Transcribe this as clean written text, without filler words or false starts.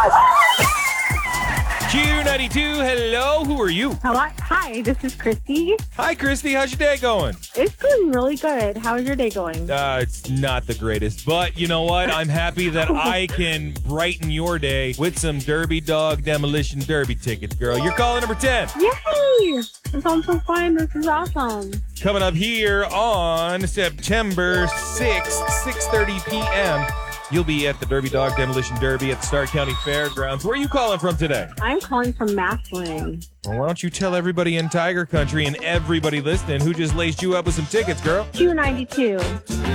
Q92, hello, who are you? Hello. Hi, this is Christy. Hi, Christy, how's your day going? It's going really good. How's your day going? It's not the greatest, but you know what? I'm happy that I can brighten your day with some Derby Dog Demolition Derby tickets, girl. You're calling number 10. Yay! This sounds so fun. This is awesome. Coming up here on September 6th, 6:30 p.m., you'll be at the Derby Dog Demolition Derby at the Stark County Fairgrounds. Where are you calling from today? I'm calling from Massillon. Well, why don't you tell everybody in Tiger Country and everybody listening who just laced you up with some tickets, girl? Q92.